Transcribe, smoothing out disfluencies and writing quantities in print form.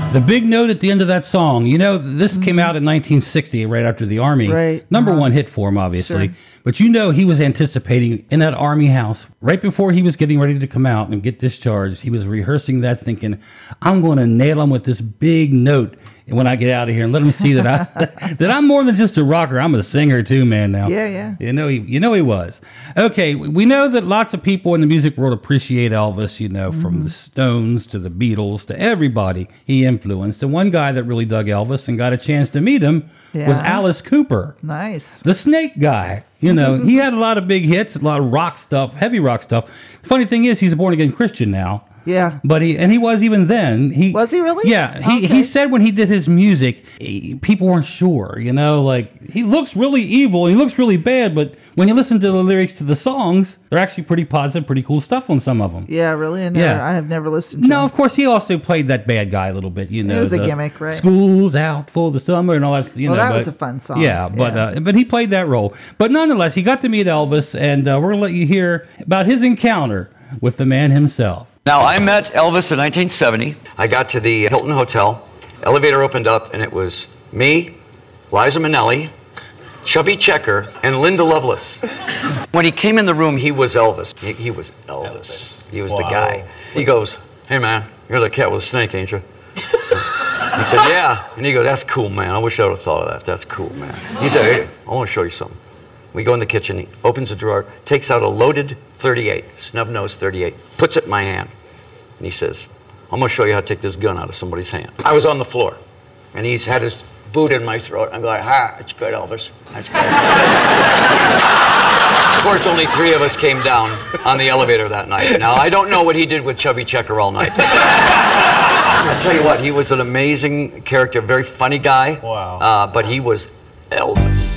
The big note at the end of that song, you know, this came out in 1960, right after the Army. Right. Number one hit for him, obviously. Sure. But you know, he was anticipating in that Army house, right before he was getting ready to come out and get discharged, he was rehearsing that thinking, I'm going to nail him with this big note when I get out of here and let him see that that I'm more than just a rocker. I'm a singer too, man, now. Yeah. You know he was. Okay, we know that lots of people in the music world appreciate Elvis, you know, from the Stones to the Beatles to everybody he influenced. And one guy that really dug Elvis and got a chance to meet him was Alice Cooper. Nice. The Snake guy. You know, he had a lot of big hits, a lot of rock stuff, heavy rock stuff. The funny thing is he's a born-again Christian now. Yeah. But he was even then. Was he really? Yeah. He said when he did his music, people weren't sure, you know, like he looks really evil, he looks really bad, but when you listen to the lyrics to the songs, they're actually pretty positive, pretty cool stuff on some of them. Yeah, really? I have never listened to him. Of course, he also played that bad guy a little bit, you know. It was a gimmick, right? School's out for the summer and all that, you know. That was a fun song. Yeah, but he played that role. But nonetheless, he got to meet Elvis, and we're going to let you hear about his encounter with the man himself. Now, I met Elvis in 1970. I got to the Hilton Hotel. Elevator opened up, and it was me, Liza Minnelli, Chubby Checker, and Linda Lovelace. When he came in the room, he was Elvis. He was Elvis. He was the guy. He goes, "Hey, man, you're the cat with a snake, ain't you?" He said, "Yeah." And he goes, "That's cool, man. I wish I would have thought of that. That's cool, man." He said, "Hey, I want to show you something." We go in the kitchen. He opens the drawer, takes out a loaded 38, snub-nosed 38, puts it in my hand. And he says, "I'm going to show you how to take this gun out of somebody's hand." I was on the floor, and he's had his boot in my throat. I'm going, "That's good, Elvis. That's good." Of course, only 3 of us came down on the elevator that night. Now, I don't know what he did with Chubby Checker all night. I'll tell you what, he was an amazing character, very funny guy. Wow. But he was Elvis.